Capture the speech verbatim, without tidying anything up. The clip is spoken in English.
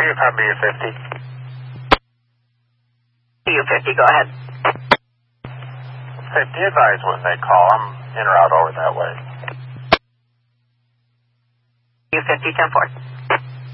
you copy U fifty? U fifty, go ahead. fifty, advise when they call. I'm in or out over that way. U fifty, ten four.